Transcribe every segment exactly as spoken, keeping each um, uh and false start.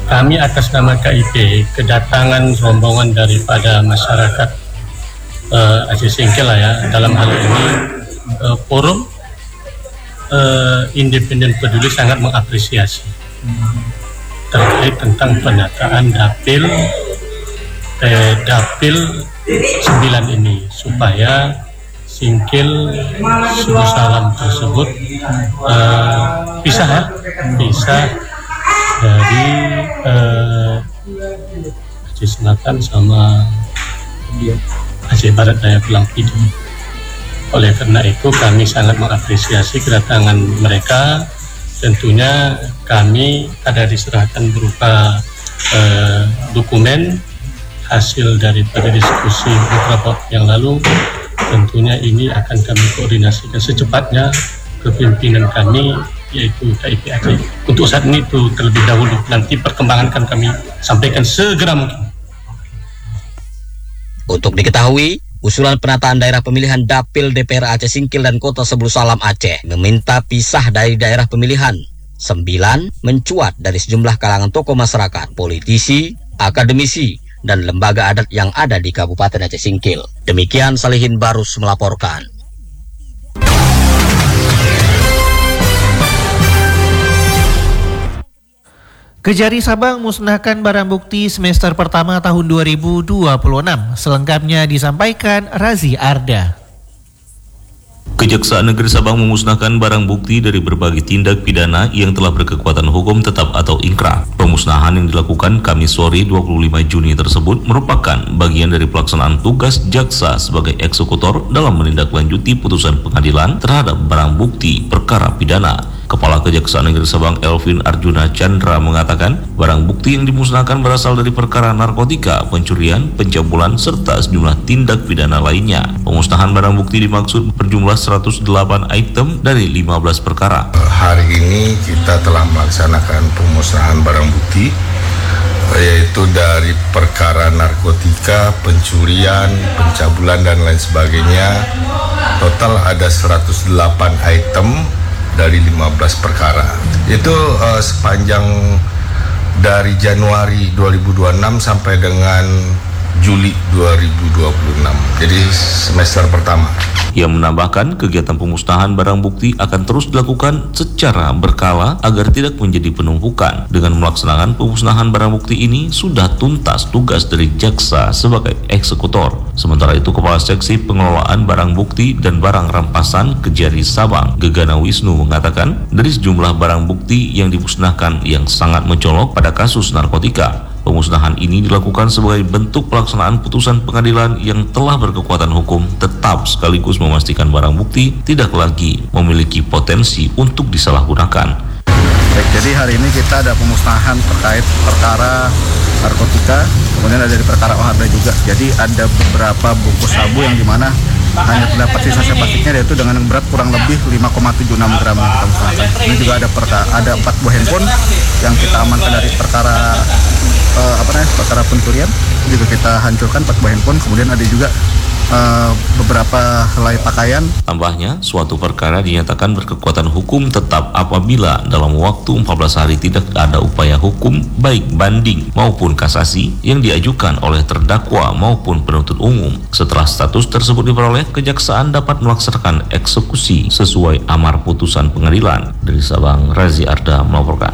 kami atas nama K I P kedatangan rombongan daripada masyarakat uh, Aceh Singkil lah ya, dalam hal ini uh, forum uh, independen peduli sangat mengapresiasi terkait tentang penataan dapil eh, dapil sembilan ini supaya Singkil Suku Salam tersebut uh, pisah ya, pisah dari uh, Aceh Selatan sama Aceh Barat Daya Pulang Pintu. Oleh karena itu kami sangat mengapresiasi kedatangan mereka. Tentunya kami ada diserahkan berupa uh, dokumen hasil daripada diskusi beberapa waktu yang lalu. Tentunya ini akan kami koordinasikan secepatnya ke pimpinan kami, yaitu K I P Aceh. Untuk saat ini itu terlebih dahulu, nanti perkembangan akan kami sampaikan segera mungkin. Untuk diketahui, usulan penataan daerah pemilihan Dapil D P R Aceh Singkil dan Kota Sebulu Salam Aceh meminta pisah dari daerah pemilihan sembilan mencuat dari sejumlah kalangan tokoh masyarakat, politisi, akademisi, dan lembaga adat yang ada di Kabupaten Aceh Singkil. Demikian Salihin Barus melaporkan. Kejari Sabang musnahkan barang bukti semester pertama tahun dua ribu dua puluh enam. Selengkapnya disampaikan Razi Arda. Kejaksaan Negeri Sabang memusnahkan barang bukti dari berbagai tindak pidana yang telah berkekuatan hukum tetap atau ingkrah. Pemusnahan yang dilakukan Kamis sore dua puluh lima Juni tersebut merupakan bagian dari pelaksanaan tugas jaksa sebagai eksekutor dalam menindaklanjuti putusan pengadilan terhadap barang bukti perkara pidana. Kepala Kejaksaan Negeri Sabang Elvin Arjuna Chandra mengatakan barang bukti yang dimusnahkan berasal dari perkara narkotika, pencurian, pencabulan, serta sejumlah tindak pidana lainnya. Pemusnahan barang bukti dimaksud berjumlah seratus delapan item dari lima belas perkara. Hari ini kita telah melaksanakan pemusnahan barang bukti, yaitu dari perkara narkotika, pencurian, pencabulan, dan lain sebagainya. Total ada seratus delapan item dari lima belas perkara. Itu uh, sepanjang dari Januari dua ribu dua puluh enam sampai dengan Juli dua ribu dua puluh enam. Jadi semester pertama. Ia menambahkan kegiatan pemusnahan barang bukti akan terus dilakukan secara berkala agar tidak menjadi penumpukan. Dengan melaksanakan pemusnahan barang bukti ini sudah tuntas tugas dari jaksa sebagai eksekutor. Sementara itu Kepala Seksi Pengelolaan Barang Bukti dan Barang Rampasan Kejari Sabang, Gegana Wisnu mengatakan dari sejumlah barang bukti yang dimusnahkan yang sangat mencolok pada kasus narkotika. Pemusnahan ini dilakukan sebagai bentuk pelaksanaan putusan pengadilan yang telah berkekuatan hukum tetap sekaligus memastikan barang bukti tidak lagi memiliki potensi untuk disalahgunakan. Baik, jadi hari ini kita ada pemusnahan terkait perkara narkotika, kemudian ada dari perkara O H B juga. Jadi ada beberapa bungkus sabu yang dimana hanya terdapat sisa plastiknya, yaitu dengan berat kurang lebih lima koma tujuh enam gram yang kita musnahkan. Ini juga ada perkara, ada empat buah handphone yang kita amankan dari perkara uh, apa namanya perkara pencurian, juga kita hancurkan empat buah handphone. Kemudian ada juga uh, beberapa helai pakaian. Tambahnya, suatu perkara dinyatakan berkekuatan hukum tetap apabila dalam waktu empat belas hari tidak ada upaya hukum baik banding maupun kasasi yang diajukan oleh terdakwa maupun penuntut umum. Setelah status tersebut diperoleh, kejaksaan dapat melaksanakan eksekusi sesuai amar putusan pengadilan. Dari Sabang, Razi Arda melaporkan.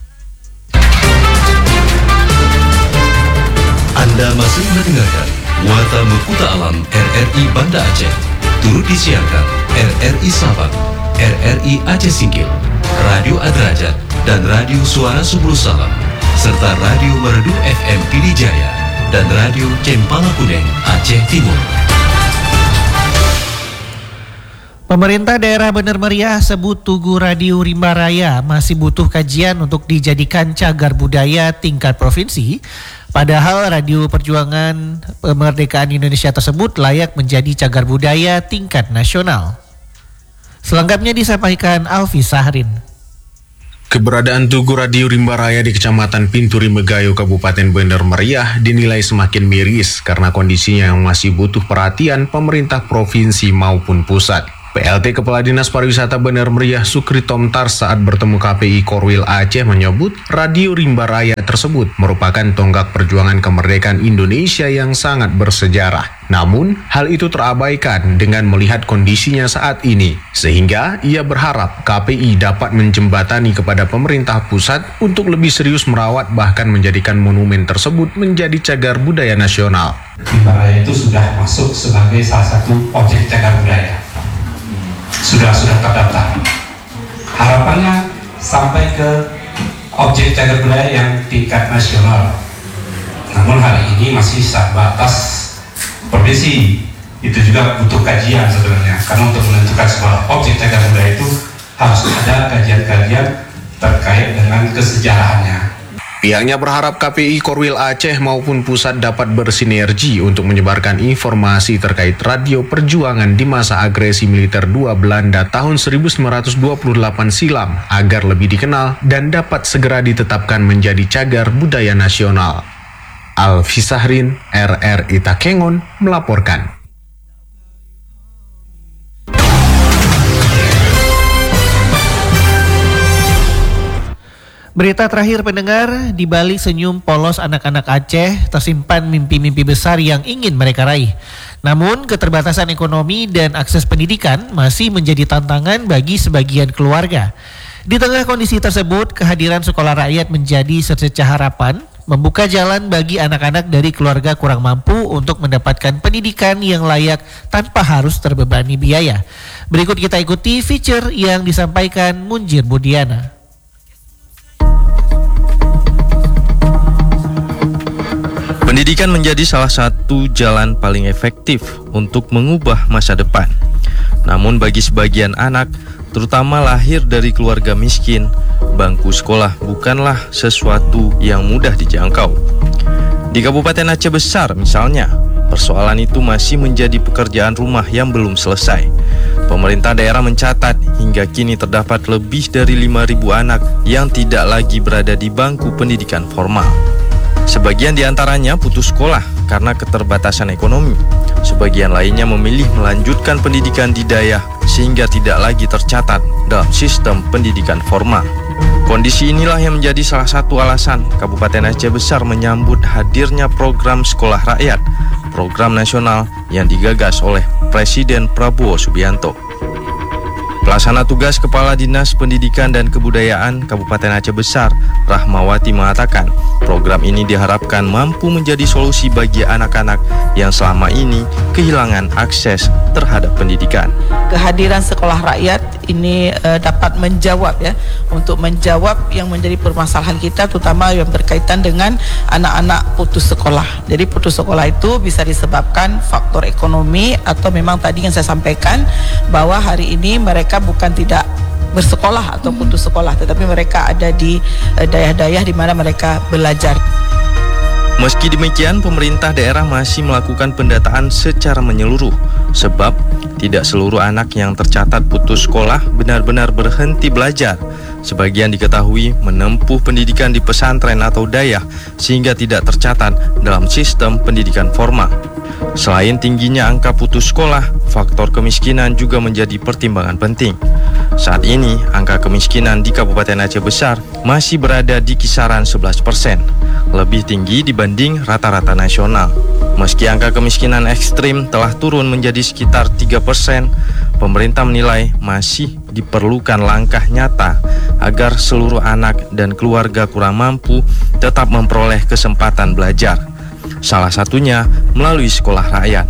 Anda masih mendengarkan Warta Mekuta Alam R R I Banda Aceh. Turut disiarkan R R I Sabang, R R I Aceh Singkil, Radio Adrajat, dan Radio Suara Sebulu Salam, serta Radio Merdu F M Pidijaya, dan Radio Cempala Kuneng Aceh Timur. Pemerintah daerah Bener Meriah sebut Tugu Radio Rimba Raya masih butuh kajian untuk dijadikan cagar budaya tingkat provinsi. Padahal Radio Perjuangan Kemerdekaan Indonesia tersebut layak menjadi cagar budaya tingkat nasional. Selengkapnya disampaikan Alfi Sahrin. Keberadaan Tugu Radio Rimba Raya di Kecamatan Pinturi Megayo, Kabupaten Bener Meriah dinilai semakin miris karena kondisinya yang masih butuh perhatian pemerintah provinsi maupun pusat. P L T Kepala Dinas Pariwisata Bener Meriah Sukri Tomtar saat bertemu K P I Korwil Aceh menyebut Radio Rimba Raya tersebut merupakan tonggak perjuangan kemerdekaan Indonesia yang sangat bersejarah. Namun, hal itu terabaikan dengan melihat kondisinya saat ini, sehingga ia berharap K P I dapat menjembatani kepada pemerintah pusat untuk lebih serius merawat bahkan menjadikan monumen tersebut menjadi cagar budaya nasional. Rimba Raya itu sudah masuk sebagai salah satu objek cagar budaya. Sudah sudah terdaftar. Harapannya sampai ke objek cagar budaya yang tingkat nasional. Namun hari ini masih sebatas provinsi. Itu juga butuh kajian sebenarnya. Karena untuk menentukan sebuah objek cagar budaya itu harus ada kajian-kajian terkait dengan kesejarahannya. Pihaknya berharap K P I Korwil Aceh maupun pusat dapat bersinergi untuk menyebarkan informasi terkait radio perjuangan di masa agresi militer dua Belanda tahun seribu sembilan ratus dua puluh delapan silam agar lebih dikenal dan dapat segera ditetapkan menjadi cagar budaya nasional. Alfi Sahrin, R R I Takengon, melaporkan. Berita terakhir pendengar, di balik senyum polos anak-anak Aceh tersimpan mimpi-mimpi besar yang ingin mereka raih. Namun keterbatasan ekonomi dan akses pendidikan masih menjadi tantangan bagi sebagian keluarga. Di tengah kondisi tersebut, kehadiran sekolah rakyat menjadi secercah harapan, membuka jalan bagi anak-anak dari keluarga kurang mampu untuk mendapatkan pendidikan yang layak tanpa harus terbebani biaya. Berikut kita ikuti feature yang disampaikan Munjir Budiana. Pendidikan menjadi salah satu jalan paling efektif untuk mengubah masa depan. Namun bagi sebagian anak, terutama lahir dari keluarga miskin, bangku sekolah bukanlah sesuatu yang mudah dijangkau. Di Kabupaten Aceh Besar misalnya, persoalan itu masih menjadi pekerjaan rumah yang belum selesai. Pemerintah daerah mencatat hingga kini terdapat lebih dari lima ribu anak yang tidak lagi berada di bangku pendidikan formal. Sebagian diantaranya putus sekolah karena keterbatasan ekonomi. Sebagian lainnya memilih melanjutkan pendidikan di daerah sehingga tidak lagi tercatat dalam sistem pendidikan formal. Kondisi inilah yang menjadi salah satu alasan Kabupaten Aceh Besar menyambut hadirnya program Sekolah Rakyat, program nasional yang digagas oleh Presiden Prabowo Subianto. Pelaksana tugas Kepala Dinas Pendidikan dan Kebudayaan Kabupaten Aceh Besar, Rahmawati mengatakan, program ini diharapkan mampu menjadi solusi bagi anak-anak yang selama ini kehilangan akses terhadap pendidikan. Kehadiran sekolah rakyat ini uh, dapat menjawab ya, untuk menjawab yang menjadi permasalahan kita, terutama yang berkaitan dengan anak-anak putus sekolah. Jadi putus sekolah itu bisa disebabkan faktor ekonomi atau memang tadi yang saya sampaikan bahwa hari ini mereka bukan tidak bersekolah atau putus sekolah, tetapi mereka ada di uh, daerah-daerah di mana mereka belajar. Meski demikian, pemerintah daerah masih melakukan pendataan secara menyeluruh, sebab tidak seluruh anak yang tercatat putus sekolah benar-benar berhenti belajar. Sebagian diketahui menempuh pendidikan di pesantren atau dayah sehingga tidak tercatat dalam sistem pendidikan formal. Selain tingginya angka putus sekolah, faktor kemiskinan juga menjadi pertimbangan penting. Saat ini, angka kemiskinan di Kabupaten Aceh Besar masih berada di kisaran sebelas persen, lebih tinggi dibanding rata-rata nasional. Meski angka kemiskinan ekstrim telah turun menjadi sekitar tiga persen, pemerintah menilai masih diperlukan langkah nyata agar seluruh anak dan keluarga kurang mampu tetap memperoleh kesempatan belajar. Salah satunya melalui sekolah rakyat.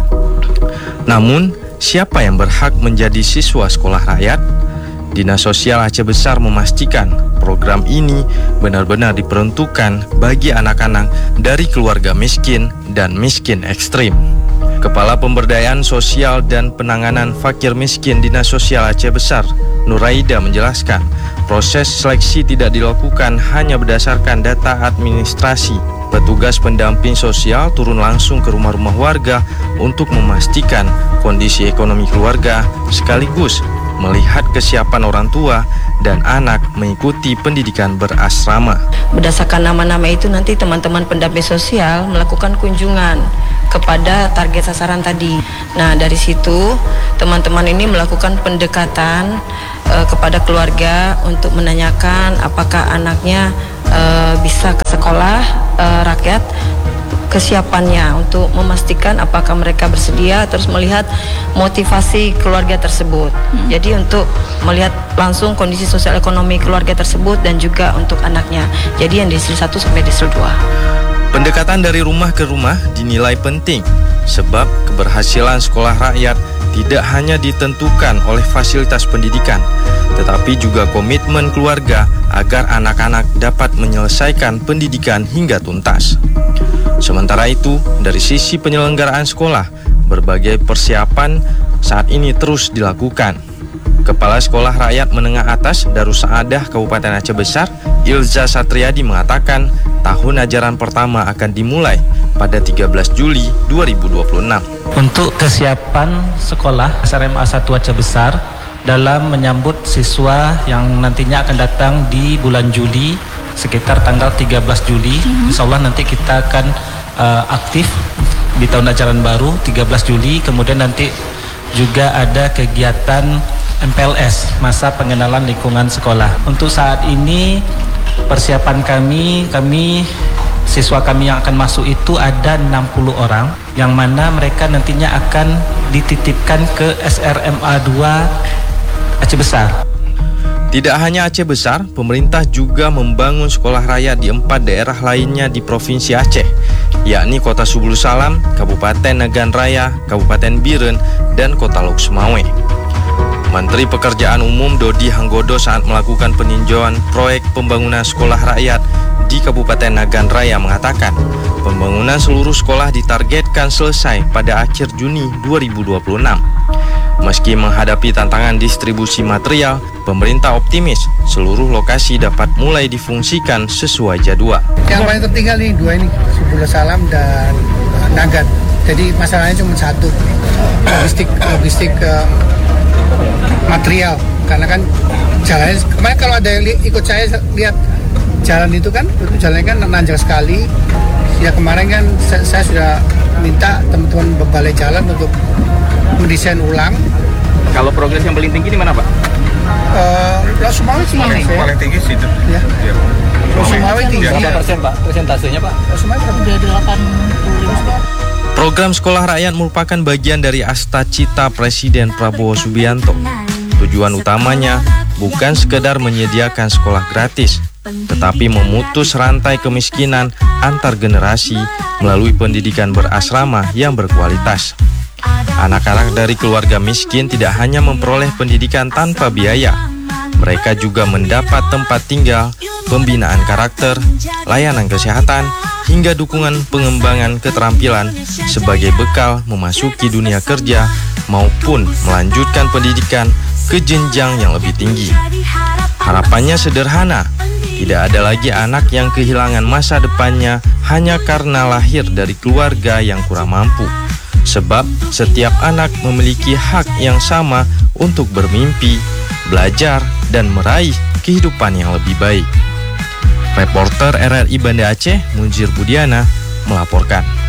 Namun, siapa yang berhak menjadi siswa sekolah rakyat? Dinas Sosial Aceh Besar memastikan program ini benar-benar diperuntukkan bagi anak-anak dari keluarga miskin dan miskin ekstrim. Kepala Pemberdayaan Sosial dan Penanganan Fakir Miskin Dinas Sosial Aceh Besar, Nuraida menjelaskan, proses seleksi tidak dilakukan hanya berdasarkan data administrasi. Petugas pendamping sosial turun langsung ke rumah-rumah warga untuk memastikan kondisi ekonomi keluarga sekaligus melihat kesiapan orang tua dan anak mengikuti pendidikan berasrama. Berdasarkan nama-nama itu nanti teman-teman pendamping sosial melakukan kunjungan kepada target sasaran tadi. Nah, dari situ teman-teman ini melakukan pendekatan uh, kepada keluarga untuk menanyakan apakah anaknya uh, bisa ke sekolah uh, rakyat, kesiapannya untuk memastikan apakah mereka bersedia, terus melihat motivasi keluarga tersebut. Hmm. Jadi untuk melihat langsung kondisi sosial ekonomi keluarga tersebut dan juga untuk anaknya. Jadi yang disetil satu sampai disetil dua. Pendekatan dari rumah ke rumah dinilai penting sebab keberhasilan sekolah rakyat tidak hanya ditentukan oleh fasilitas pendidikan, tetapi juga komitmen keluarga agar anak-anak dapat menyelesaikan pendidikan hingga tuntas. Sementara itu, dari sisi penyelenggaraan sekolah, berbagai persiapan saat ini terus dilakukan. Kepala Sekolah Rakyat Menengah Atas Darussaadah Kabupaten Aceh Besar, Ilza Satriadi mengatakan tahun ajaran pertama akan dimulai pada tiga belas Juli dua ribu dua puluh enam. Untuk kesiapan sekolah S R M A satu Aceh Besar dalam menyambut siswa yang nantinya akan datang di bulan Juli, sekitar tanggal tiga belas Juli, mm-hmm. Insya Allah nanti kita akan uh, aktif di tahun ajaran baru tiga belas Juli. Kemudian nanti juga ada kegiatan M P L S, masa pengenalan lingkungan sekolah. Untuk saat ini persiapan kami, kami siswa kami yang akan masuk itu ada enam puluh orang, yang mana mereka nantinya akan dititipkan ke S R M A dua Aceh Besar. Tidak hanya Aceh Besar, pemerintah juga membangun sekolah rakyat di empat daerah lainnya di Provinsi Aceh, yakni Kota Subulu Salam, Kabupaten Nagan Raya, Kabupaten Biren, dan Kota Lok Sumawe. Menteri Pekerjaan Umum Dodi Hanggodo saat melakukan peninjauan proyek pembangunan sekolah rakyat di Kabupaten Nagan Raya mengatakan, pembangunan seluruh sekolah ditargetkan selesai pada akhir Juni dua ribu dua puluh enam. Meski menghadapi tantangan distribusi material, pemerintah optimis seluruh lokasi dapat mulai difungsikan sesuai jadwal. Yang paling tertinggal nih dua ini, Subulu Salam dan uh, Nagan. Jadi masalahnya cuma satu, logistik logistik uh, material. Karena kan jalannya kemarin kalau ada yang li- ikut saya lihat jalan itu kan, itu jalannya kan nanjak sekali. Ya kemarin kan saya, saya sudah minta teman-teman balai jalan untuk mendesain ulang. Kalau progres yang paling tinggi di mana, Pak? Uh, Lok Sumawe sih paling, paling tinggi sih itu. Ya. Ya. Lok Sumawe tinggi. Berapa persen, Pak? Persentasenya, Pak? Lok Sumawe udah delapan puluh lima. Program Sekolah Rakyat merupakan bagian dari Asta-Cita Presiden Prabowo Subianto. Tujuan utamanya bukan sekedar menyediakan sekolah gratis, tetapi memutus rantai kemiskinan antar generasi melalui pendidikan berasrama yang berkualitas. Anak-anak dari keluarga miskin tidak hanya memperoleh pendidikan tanpa biaya, mereka juga mendapat tempat tinggal, pembinaan karakter, layanan kesehatan, hingga dukungan pengembangan keterampilan sebagai bekal memasuki dunia kerja maupun melanjutkan pendidikan ke jenjang yang lebih tinggi. Harapannya sederhana, tidak ada lagi anak yang kehilangan masa depannya hanya karena lahir dari keluarga yang kurang mampu. Sebab setiap anak memiliki hak yang sama untuk bermimpi, belajar, dan meraih kehidupan yang lebih baik. Reporter R R I Banda Aceh, Munzir Budiana, melaporkan.